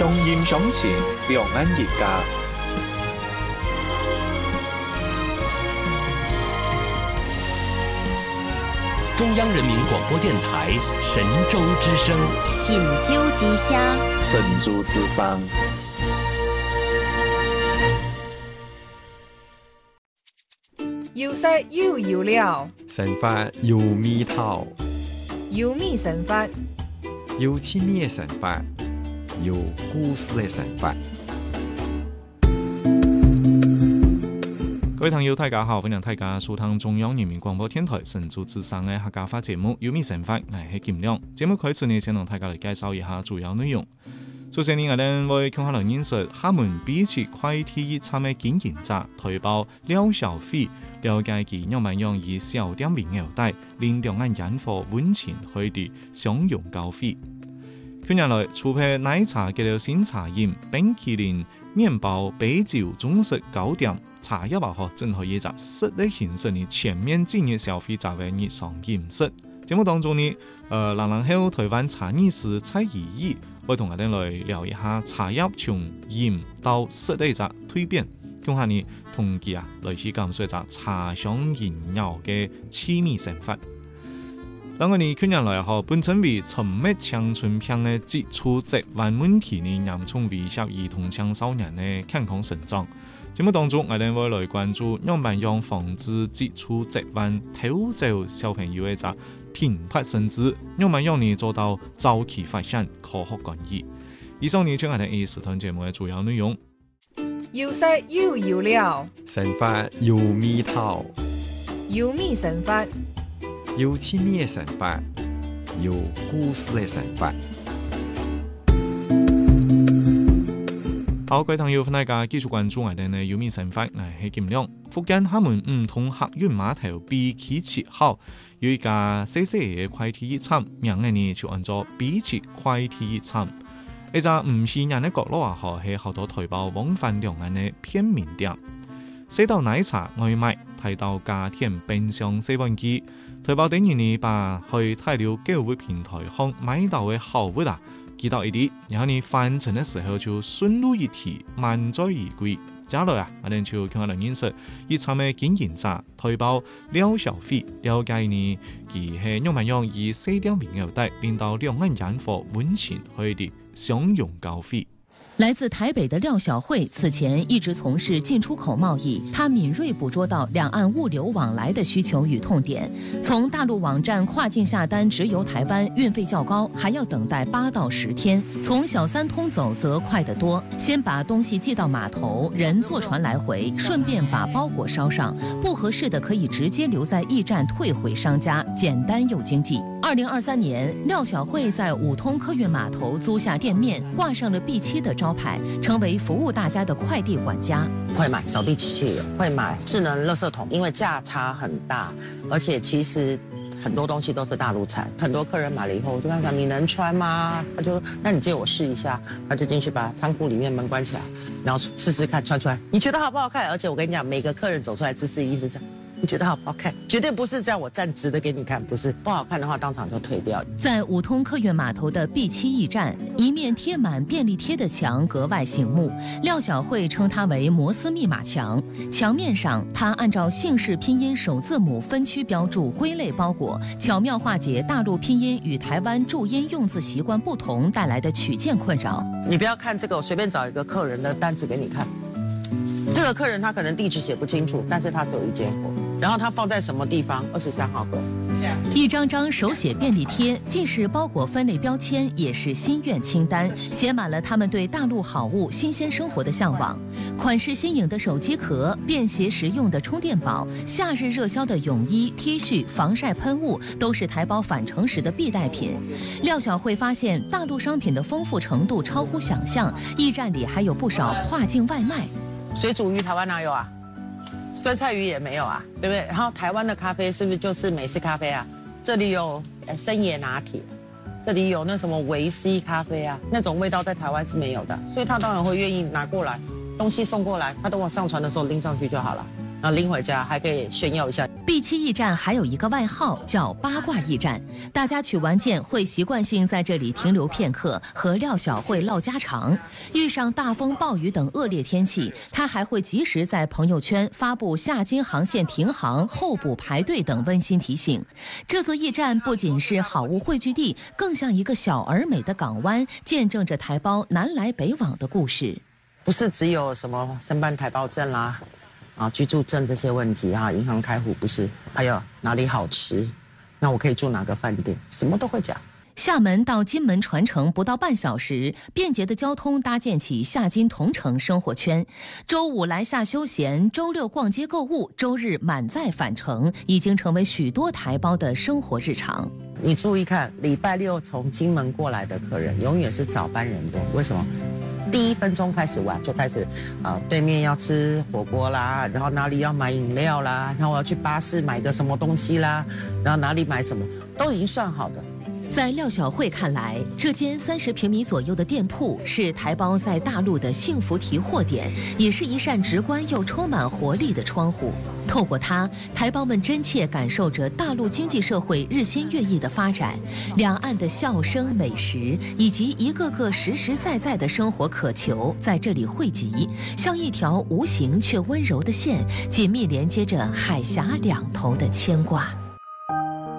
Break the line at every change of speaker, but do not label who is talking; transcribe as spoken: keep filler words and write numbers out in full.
相依相亲，两岸一家。
中央人民广播电台神州之声，
神州之声，
神州之声。
有色又有料，
神法有味道，
有味神法，
有趣味的神法，有故事的神法。各位朋友，大家好，歡迎大家收聽中央人民廣播電台神州之聲嘅客家話節目《有味神法》，我係金亮。節目開始呢，先同大家嚟介紹一下主要內容。首先呢，我哋會講下嚟認識廈門比起快遞熱參嘅經營者推爆廖小飛，了解佢樣樣樣以小店為牛帶，令兩岸引火溫情去地相擁交費。近日來，除配奶茶嘅了新茶飲、冰淇淋、麵包、啤酒、中式糕點。茶葉啊，嗬，真係一隻實力形式呢，全面進入消費者嘅日常飲食。節目當中呢，呃，然然後台灣茶藝師蔡怡怡會同我哋來聊一下茶葉從飲到實力嘅蛻變，講下呢同佢啊來去感受一隻茶香豔繞嘅趣味生活。兩個呢，近年來嗬，本稱為沉默青春片嘅接觸疾患問題呢，嚴重威脅兒童青少年嘅健康成長。節目當中，我哋會來關注樣板樣防治接觸疾患偷走小朋友嘅隻停拍甚至樣板樣呢做到早期發現科學干預。以上呢，就係我哋呢時段節目嘅主要內容。
有色又有料，
神法有味道，
有味神法，
有趣味的神法，有故事的神法。好，各位朋友，大家繼續關注我哋嘅有味神法，我係金亮。福建廈門梧桐客運碼頭 B 期七號有一家細細嘅快遞熱站，名嘅呢就按照 B 七快遞熱站。一隻唔起眼嘅角落啊，係好多台胞往返兩岸嘅片面店。細到奶茶外賣，睇到家電冰箱洗碗機，台胞等於呢把去大陸購物平台上買到嘅好物啊！記到一啲，然後你翻程嘅時候就順路一提，萬載而歸。接落啊，我哋就向我哋認識熱站嘅經營者推爆廖小飛，了解呢佢係樣板樣以四點為牛帶，令到兩岸引火溫情去地相擁交費。
來自台北的廖小慧此前一直從事進出口貿易，她敏銳捕捉到兩岸物流往來的需求與痛點。從大陸網站跨境下單直郵台灣，運費較高，還要等待八到十天。從小三通走則快得多，先把東西寄到碼頭，人坐船來回，順便把包裹捎上，不合適的可以直接留在驛站退回商家，簡單又經濟。二零二三年，廖小慧在五通客運碼頭租下店面，掛上了 B 七的招牌，成為服務大家的快遞管家。
會買掃地器，會買智能垃圾桶，因為價差很大，而且其實很多東西都是大陸產。很多客人買了以後，我就跟他講：你能穿嗎？他就說：那你借我試一下。他就進去把倉庫裡面門關起來，然後試試看穿出來，你覺得好不好看？而且我跟你講，每個客人走出來姿勢一直這樣。你覺得好不好看？絕對不是這樣，我站直的給你看，不是不好看的話，當場就退掉。
在五通客運碼頭的 B 七驛站，一面貼滿便利貼的牆格外醒目。廖小慧稱它為摩斯密碼牆，牆面上她按照姓氏拼音首字母分區標注歸類包裹，巧妙化解大陸拼音與台灣注音用字習慣不同帶來的取件困擾。
你不要看這個，我隨便找一個客人的單子給你看。這個客人他可能地址寫不清楚，但是他只有一間貨。然後他放在什麼地方？二十三號櫃。
一張張手寫便利貼，既是包裹分類標籤，也是心願清單，寫滿了他們對大陸好物、新鮮生活的向往。款式新穎的手機殼，便攜實用的充電寶，夏日熱銷的泳衣、T 恤、防曬噴霧，都是台胞返程時的必帶品。廖小慧發現，大陸商品的豐富程度超乎想象，驛站裡還有不少跨境外賣。
水煮魚台灣哪有啊？酸菜魚也沒有啊，對不對？然後台灣的咖啡是不是就是美式咖啡啊？這裡有深椰拿鐵，這裡有那什麼維 C 咖啡啊，那種味道在台灣是沒有的，所以他當然會願意拿過來，東西送過來，他等我上船的時候拎上去就好了。 然后拎回家还可以炫耀一下。
B 七驿站还有一个外号叫八卦驿站，大家取完件会习惯性在这里停留片刻，和廖小慧唠家常。遇上大风暴雨等恶劣天气，他还会及时在朋友圈发布下金航线停航、候补排队等温馨提醒。这座驿站不仅是好物汇聚地，更像一个小而美的港湾，见证着台胞南来北往的故事。
不是只有什么申办台胞证啦，啊，居住证这些问题啊，银行开户不是，还有哪里好吃，那我可以住哪个饭店，什么都会讲。
厦门到金门船程不到半小时，便捷的交通搭建起厦金同城生活圈。周五来厦休闲，周六逛街购物，周日满载返程，已经成为许多台胞的生活日常。
你注意看，礼拜六从金门过来的客人，永远是早班人多，为什么？第一分钟开始玩就开始，啊、呃，对面要吃火锅啦，然后哪里要买饮料啦，然后我要去巴士买个什么东西啦，然后哪里买什么，都已经算好的。
在廖小慧看来，这间三十平米左右的店铺是台胞在大陆的幸福提货点，也是一扇直观又充满活力的窗户。透过它，台胞们真切感受着大陆经济社会日新月异的发展，两岸的笑声、美食以及一个个实实在在的生活渴求在这里汇集，像一条无形却温柔的线，紧密连接着海峡两头的牵挂。